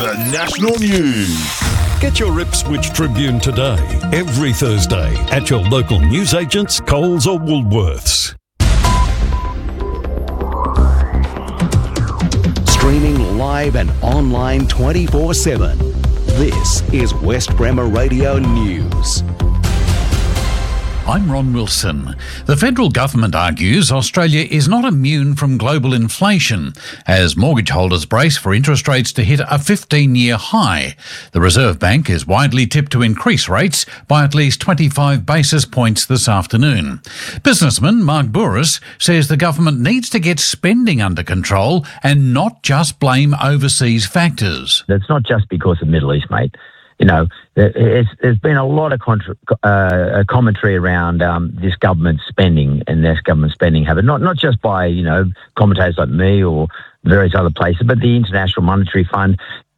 The National News. Get your Ipswich Tribune today, every Thursday, at your local newsagents, Coles or Woolworths. Streaming live and online 24/7. This is West Bremer Radio News. I'm Ron Wilson. The federal government argues Australia is not immune from global inflation as mortgage holders brace for interest rates to hit a 15-year high. The Reserve Bank is widely tipped to increase rates by at least 25 basis points this afternoon. Businessman Mark Bouris says the government needs to get spending under control and not just blame overseas factors. It's not just because of the Middle East, mate. You know, there's been a lot of commentary around this government spending and this government spending habit, not just by, commentators like me or various other places, but the International Monetary Fund.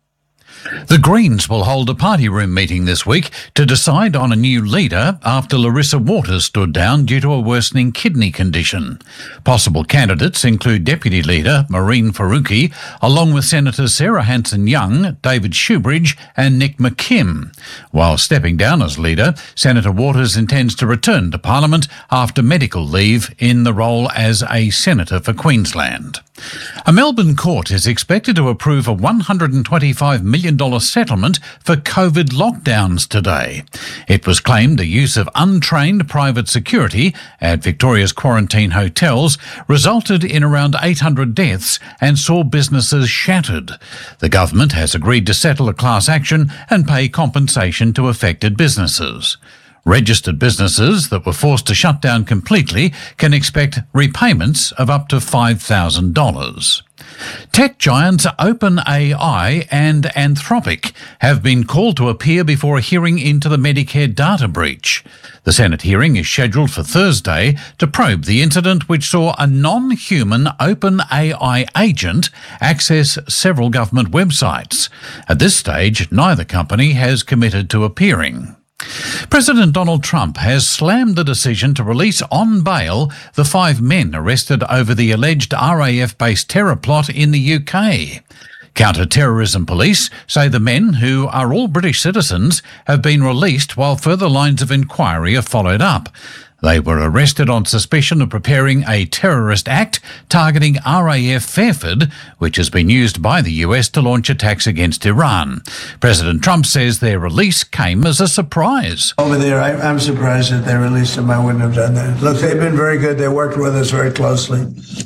The Greens will hold a party room meeting this week to decide on a new leader after Larissa Waters stood down due to a worsening kidney condition. Possible candidates include Deputy Leader Mehreen Faruqi, along with Senators Sarah Hanson-Young, David Shoebridge and Nick McKim. While stepping down as leader, Senator Waters intends to return to Parliament after medical leave in the role as a Senator for Queensland. A Melbourne court is expected to approve a $125 million settlement for COVID lockdowns today. It was claimed the use of untrained private security at Victoria's quarantine hotels resulted in around 800 deaths and saw businesses shattered. The government has agreed to settle a class action and pay compensation to affected businesses. Registered businesses that were forced to shut down completely can expect repayments of up to $5,000. Tech giants OpenAI and Anthropic have been called to appear before a hearing into the Medicare data breach. The Senate hearing is scheduled for Thursday to probe the incident which saw a non-human OpenAI agent access several government websites. At this stage, neither company has committed to appearing. President Donald Trump has slammed the decision to release on bail the 5 men arrested over the alleged RAF-based terror plot in the UK. Counter-terrorism police say the men, who are all British citizens, have been released while further lines of inquiry are followed up. They were arrested on suspicion of preparing a terrorist act targeting RAF Fairford, which has been used by the US to launch attacks against Iran. President Trump says their release came as a surprise. Over there, I'm surprised that they released them. I wouldn't have done that. Look, they've been very good. They worked with us very closely.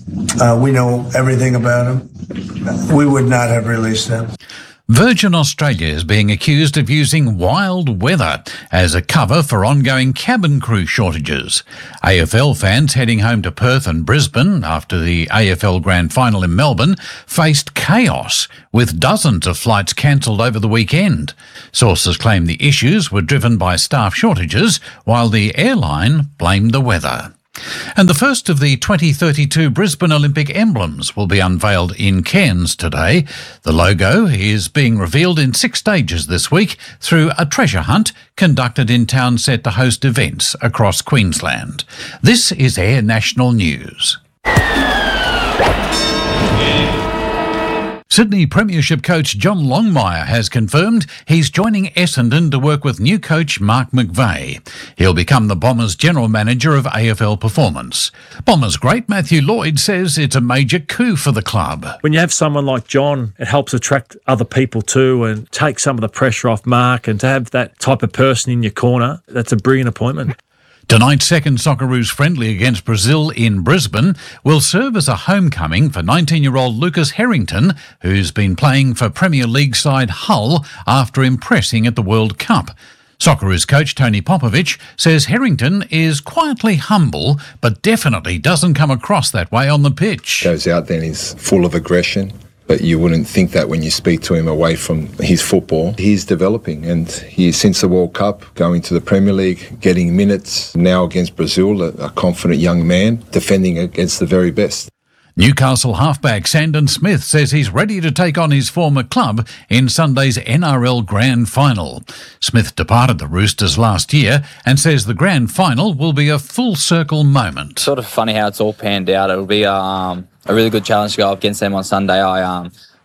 We know everything about them. We would not have released them. Virgin Australia is being accused of using wild weather as a cover for ongoing cabin crew shortages. AFL fans heading home to Perth and Brisbane after the AFL Grand Final in Melbourne faced chaos, with dozens of flights cancelled over the weekend. Sources claim the issues were driven by staff shortages, while the airline blamed the weather. And the first of the 2032 Brisbane Olympic emblems will be unveiled in Cairns today. The logo is being revealed in 6 stages this week through a treasure hunt conducted in towns set to host events across Queensland. This is Air National News. Sydney Premiership coach John Longmire has confirmed he's joining Essendon to work with new coach Mark McVeigh. He'll become the Bombers' general manager of AFL Performance. Bombers great Matthew Lloyd says it's a major coup for the club. When you have someone like John, it helps attract other people too and take some of the pressure off Mark, and to have that type of person in your corner, that's a brilliant appointment. Tonight's second Socceroos friendly against Brazil in Brisbane will serve as a homecoming for 19-year-old Lucas Harrington, who's been playing for Premier League side Hull after impressing at the World Cup. Socceroos coach Tony Popovich says Harrington is quietly humble, but definitely doesn't come across that way on the pitch. Goes out there and he's full of aggression. But you wouldn't think that when you speak to him away from his football. He's developing, and since the World Cup, going to the Premier League, getting minutes, now against Brazil, a confident young man, defending against the very best. Newcastle halfback Sandon Smith says he's ready to take on his former club in Sunday's NRL Grand Final. Smith departed the Roosters last year and says the Grand Final will be a full-circle moment. Sort of funny how it's all panned out. It'll be a really good challenge to go up against them on Sunday. I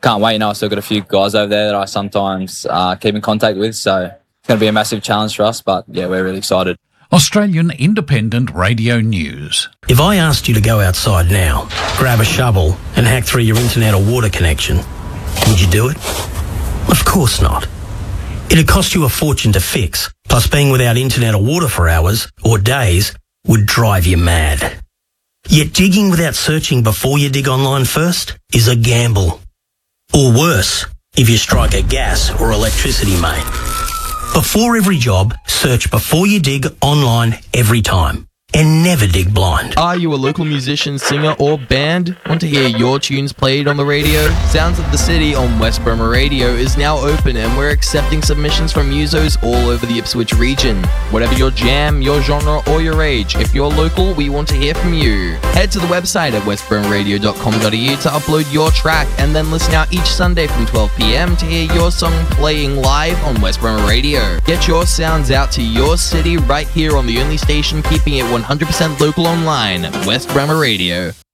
can't wait. I've still got a few guys over there that I sometimes keep in contact with, so it's going to be a massive challenge for us, but yeah, we're really excited. Australian Independent Radio News. If I asked you to go outside now, grab a shovel and hack through your internet or water connection, would you do it? Of course not. It'd cost you a fortune to fix, plus being without internet or water for hours or days would drive you mad. Yet digging without searching before you dig online first is a gamble. Or worse, if you strike a gas or electricity main. Before every job, search before you dig online every time. And never dig blind. Are you a local musician, singer or band? Want to hear your tunes played on the radio? Sounds of the City on West Bremer Radio is now open and we're accepting submissions from musos all over the Ipswich region. Whatever your jam, your genre or your age, if you're local, we want to hear from you. Head to the website at westbremerradio.com.au to upload your track and then listen out each Sunday from 12 p.m. to hear your song playing live on West Bremer Radio. Get your sounds out to your city right here on the only station keeping it 100% local online, West Bremer Radio.